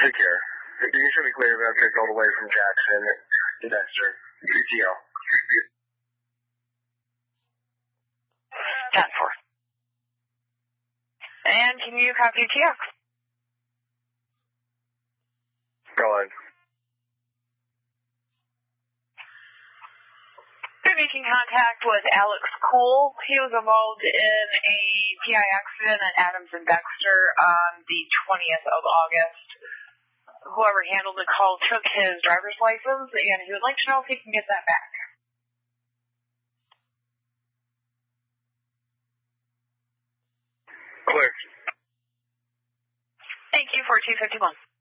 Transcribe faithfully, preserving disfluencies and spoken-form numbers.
Take care. You should be clear about trip all the way from Jackson to Dexter. P T O. ten four. And can you copy T X? Go ahead. Been making contact with Alex Cool. He was involved in a P I accident at Adams and Dexter on the twentieth of August. Whoever handled the call took his driver's license, and he would like to know if he can get that back. Clear. Thank you for two fifty-one.